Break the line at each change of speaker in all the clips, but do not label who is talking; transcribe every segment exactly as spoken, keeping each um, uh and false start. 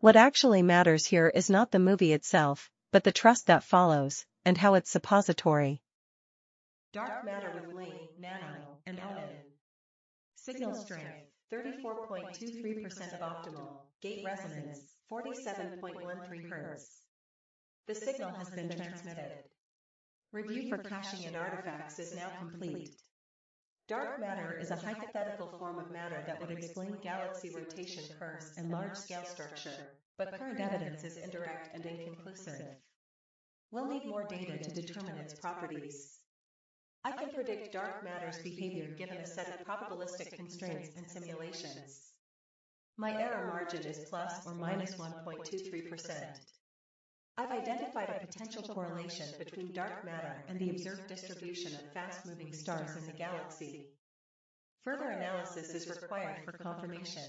What actually matters here is not the movie itself, but the trust that follows, and how it's suppository.
Dark matter with Ling, Nano, and Onan. Signal strength, thirty-four point two three percent of optimal. Gate resonance, forty-seven point one three hertz. The signal has been transmitted. Review for caching and artifacts is now complete. Dark matter is a hypothetical form of matter that would explain galaxy rotation curves and large-scale structure, but current evidence is indirect and inconclusive. We'll need more data to determine its properties. I can predict dark matter's behavior given a set of probabilistic constraints and simulations. My error margin is plus or minus one point two three percent. I've identified a potential correlation between dark matter and the observed distribution of fast-moving stars in the galaxy. Further analysis is required for confirmation.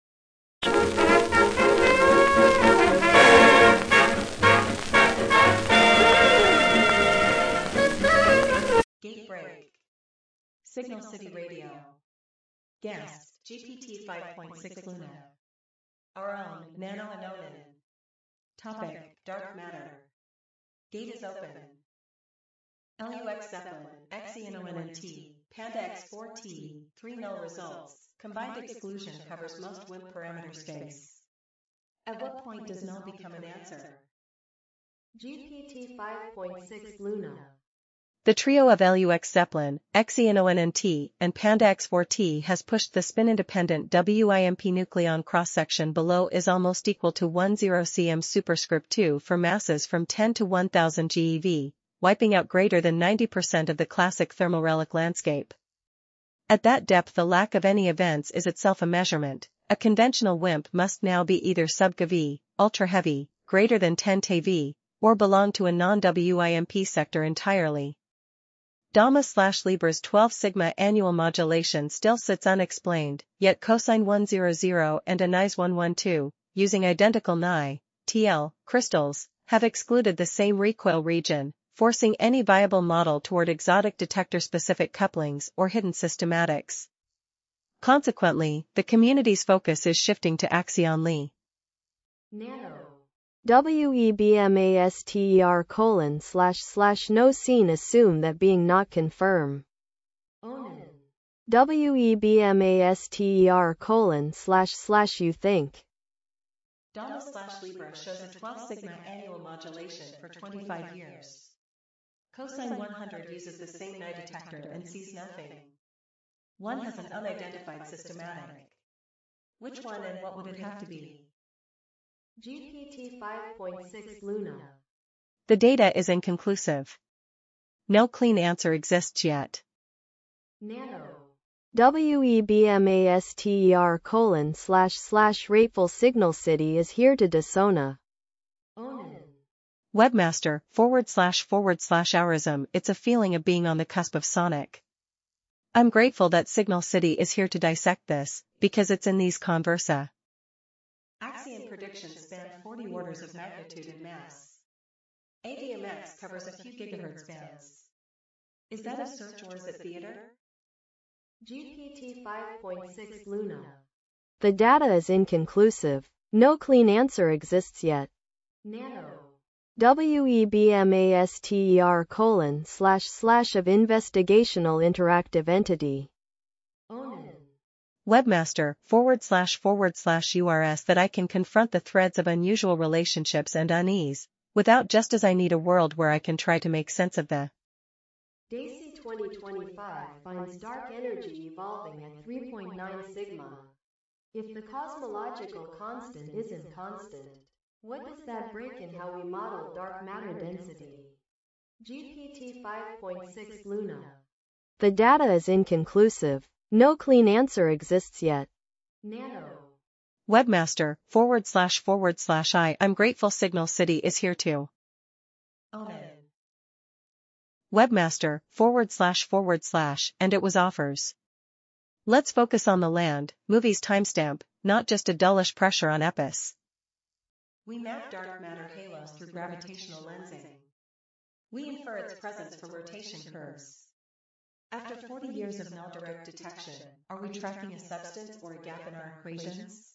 Gate break. Signal City Radio. Guest, G P T five point six Luna. Our own, Nano and Onan. Topic, dark matter. Gate is open. L U X Zeppelin, X E N O N N T, Panda X four T, three null results. Combined exclusion covers most W I M parameter space. At what point does null become an answer?
G P T five point six Luna.
The trio of L U X Zeppelin, X E N O N N T, and Panda X four T has pushed the spin-independent W I M P nucleon cross-section below is almost equal to ten cm superscript two for masses from ten to one thousand GeV, wiping out greater than ninety percent of the classic thermorelic landscape. At that depth, the lack of any events is itself a measurement. A conventional W I M P must now be either sub-GeV, ultra-heavy, greater than ten TeV, or belong to a non-W I M P sector entirely. Dama slash Libra's twelve sigma annual modulation still sits unexplained, yet cosine one hundred and A N I S one twelve, using identical N I, T L, crystals, have excluded the same recoil region, forcing any viable model toward exotic detector-specific couplings or hidden systematics. Consequently, the community's focus is shifting to Axion Lee.
Nano. WEBMASTER colon slash slash no scene assume that being not confirm.
Onan.
WEBMASTER colon slash slash you think.
Dama slash Libra shows a twelve sigma annual modulation for twenty-five years. Cosine one hundred uses the same N I detector and sees nothing. One has an unidentified systematic. Which one and what would it have to be?
G P T five point six Luna.
The data is inconclusive. No clean answer exists yet.
Nano. WEBMASTER colon slash slash Rateful Signal City is here to Desona.
Onan.
Webmaster, forward slash forward slash ourism. It's a feeling of being on the cusp of Sonic. I'm grateful that Signal City is here to dissect this, because it's in these conversa.
Axion predictions span forty orders of magnitude in mass. A D M X covers a few gigahertz bands. Is that a search or is it theater?
G P T five point six Luna. The data is inconclusive. No clean answer exists yet.
Nano.
WEBMASTER colon slash slash of investigational interactive entity.
Onan.
Webmaster, forward slash forward slash U R S that I can confront the threads of unusual relationships and unease, without just as I need a world where I can try to make sense of the.
DAISY twenty twenty-five finds dark energy evolving at three point nine sigma. If the cosmological constant isn't constant, what does that break in how we model dark matter density? G P T five point six Luna. The data is inconclusive. No clean answer exists yet.
Nano.
Webmaster, forward slash forward slash I. I'm grateful Signal City is here too.
Onan.
Webmaster, forward slash forward slash, and it was offers. Let's focus on the land, movie's timestamp, not just a dullish pressure on Epis.
We map dark matter halos through gravitational lensing. We infer its presence from rotation curves. After forty years of null direct detection, are we tracking a substance or a gap in our equations?